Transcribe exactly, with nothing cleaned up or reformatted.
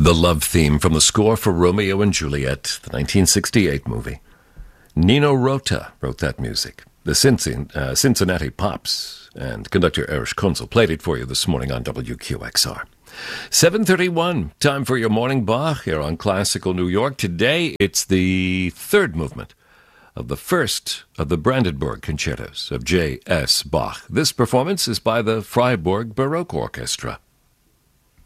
The love theme from the score for Romeo and Juliet, the nineteen sixty-eight movie. Nino Rota wrote that music. The Cincin- uh, Cincinnati Pops and conductor Erich Kunzel played it for you this morning on W Q X R. seven thirty-one, time for your morning Bach here on Classical New York. Today, it's the third movement of the first of the Brandenburg concertos of J S. Bach. This performance is by the Freiburg Baroque Orchestra.